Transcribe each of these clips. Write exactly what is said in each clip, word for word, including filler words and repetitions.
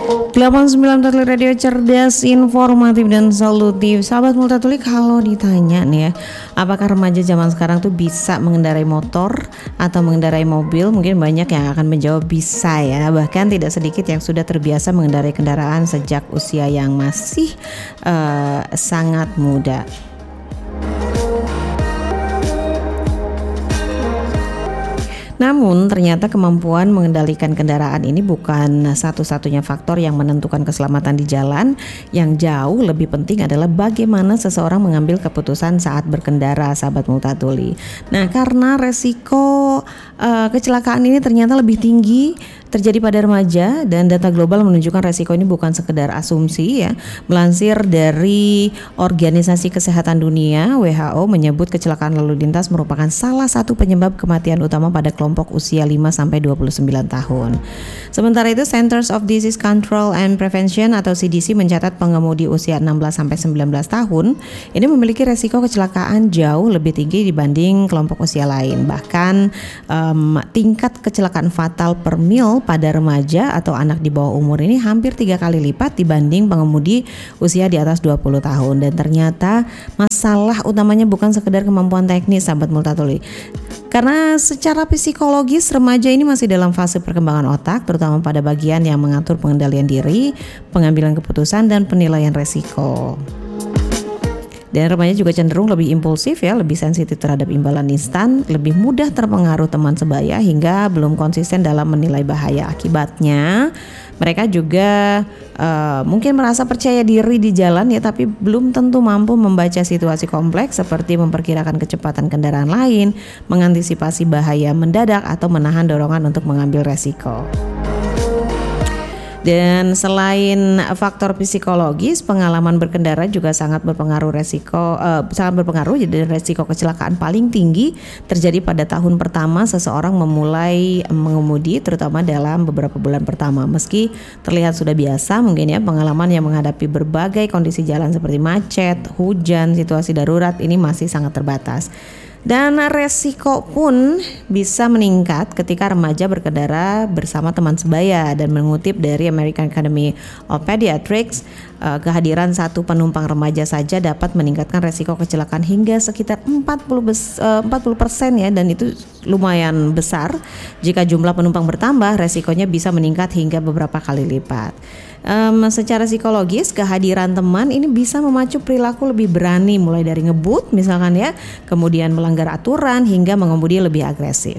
delapan puluh sembilan Multatuli Radio cerdas, informatif dan solutif. Sahabat Multatuli, kalau ditanya nih ya, apakah remaja zaman sekarang tuh bisa mengendarai motor atau mengendarai mobil? Mungkin banyak yang akan menjawab bisa ya. Bahkan tidak sedikit yang sudah terbiasa mengendarai kendaraan sejak usia yang masih uh, sangat muda. Namun ternyata kemampuan mengendalikan kendaraan ini bukan satu-satunya faktor yang menentukan keselamatan di jalan. Yang jauh lebih penting adalah bagaimana seseorang mengambil keputusan saat berkendara, sahabat Multatuli. Nah, karena resiko uh, kecelakaan ini ternyata lebih tinggi terjadi pada remaja, dan data global menunjukkan resiko ini bukan sekedar asumsi ya. Melansir dari Organisasi Kesehatan Dunia W H O menyebut kecelakaan lalu lintas merupakan salah satu penyebab kematian utama pada kelompok usia lima sampai dua puluh sembilan tahun. Sementara itu Centers of Disease Control and Prevention atau C D C mencatat pengemudi usia enam belas sampai sembilan belas tahun ini memiliki resiko kecelakaan jauh lebih tinggi dibanding kelompok usia lain. Bahkan um, tingkat kecelakaan fatal per mil pada remaja atau anak di bawah umur ini hampir tiga kali lipat dibanding pengemudi usia di atas dua puluh tahun. Dan ternyata masalah utamanya bukan sekedar kemampuan teknis, sahabat Multatuli. Karena secara psikologis remaja ini masih dalam fase perkembangan otak, terutama pada bagian yang mengatur pengendalian diri, pengambilan keputusan dan penilaian resiko. Dan remaja juga cenderung lebih impulsif ya, lebih sensitif terhadap imbalan instan, lebih mudah terpengaruh teman sebaya hingga belum konsisten dalam menilai bahaya. Akibatnya mereka juga uh, mungkin merasa percaya diri di jalan ya, tapi belum tentu mampu membaca situasi kompleks seperti memperkirakan kecepatan kendaraan lain, mengantisipasi bahaya mendadak atau menahan dorongan untuk mengambil resiko. Dan selain faktor psikologis, pengalaman berkendara juga sangat berpengaruh resiko uh, sangat berpengaruh. Jadi resiko kecelakaan paling tinggi terjadi pada tahun pertama seseorang memulai mengemudi, terutama dalam beberapa bulan pertama. Meski terlihat sudah biasa, mungkin ya pengalaman yang menghadapi berbagai kondisi jalan seperti macet, hujan, situasi darurat ini masih sangat terbatas. Dan resiko pun bisa meningkat ketika remaja berkendara bersama teman sebaya. Dan mengutip dari American Academy of Pediatrics, uh, kehadiran satu penumpang remaja saja dapat meningkatkan resiko kecelakaan hingga sekitar empat puluh persen ya, dan itu lumayan besar. Jika jumlah penumpang bertambah, resikonya bisa meningkat hingga beberapa kali lipat. Um, secara psikologis, kehadiran teman ini bisa memacu perilaku lebih berani, mulai dari ngebut misalkan ya, kemudian melanggar aturan hingga mengemudi lebih agresif.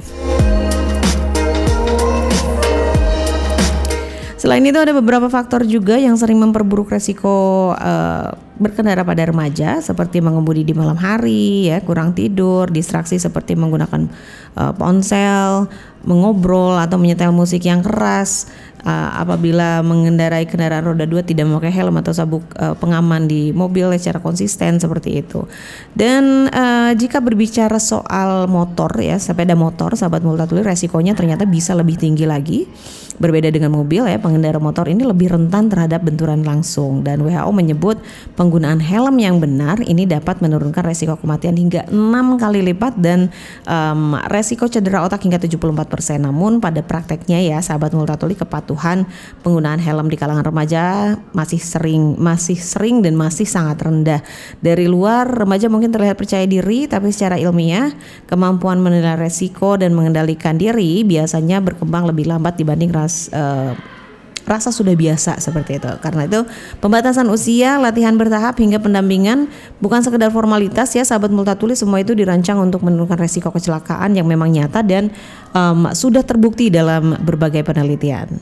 Selain itu ada beberapa faktor juga yang sering memperburuk resiko uh, berkendara pada remaja, seperti mengemudi di malam hari ya, kurang tidur, distraksi seperti menggunakan uh, ponsel, mengobrol atau menyetel musik yang keras. Uh, apabila mengendarai kendaraan roda dua tidak memakai helm atau sabuk uh, pengaman di mobil secara konsisten seperti itu. Dan uh, jika berbicara soal motor ya, sepeda motor, sahabat Multatuli, resikonya ternyata bisa lebih tinggi lagi. Berbeda dengan mobil ya, pengendara motor ini lebih rentan terhadap benturan langsung, dan W H O menyebut penggunaan helm yang benar ini dapat menurunkan resiko kematian hingga enam kali lipat dan um, resiko cedera otak hingga tujuh puluh empat persen. Namun pada prakteknya ya, sahabat Multatuli, kepatuhan penggunaan helm di kalangan remaja masih sering masih sering dan masih sangat rendah. Dari luar remaja mungkin terlihat percaya diri, tapi secara ilmiah kemampuan menilai resiko dan mengendalikan diri biasanya berkembang lebih lambat dibanding ras, uh, rasa sudah biasa seperti itu. Karena itu pembatasan usia, latihan bertahap hingga pendampingan bukan sekedar formalitas ya, sahabat Multatuli. Semua itu dirancang untuk menurunkan resiko kecelakaan yang memang nyata dan um, sudah terbukti dalam berbagai penelitian.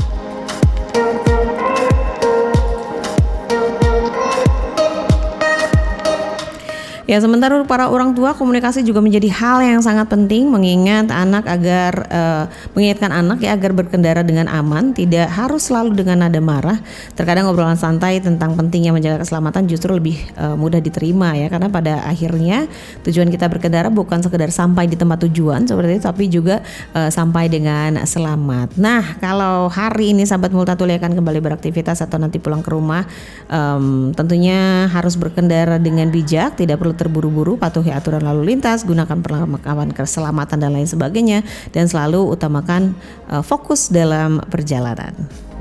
Ya, sementara para orang tua, komunikasi juga menjadi hal yang sangat penting, mengingat anak agar uh, mengingatkan anak ya agar berkendara dengan aman, tidak harus selalu dengan nada marah. Terkadang obrolan santai tentang pentingnya menjaga keselamatan justru lebih uh, mudah diterima ya, karena pada akhirnya tujuan kita berkendara bukan sekedar sampai di tempat tujuan seperti itu, tapi juga uh, sampai dengan selamat. Nah, kalau hari ini sahabat Multatuli akan kembali beraktivitas atau nanti pulang ke rumah, um, tentunya harus berkendara dengan bijak, tidak perlu terburu-buru, patuhi aturan lalu lintas, gunakan perlengkapan keselamatan dan lain sebagainya, dan selalu utamakan uh, fokus dalam perjalanan.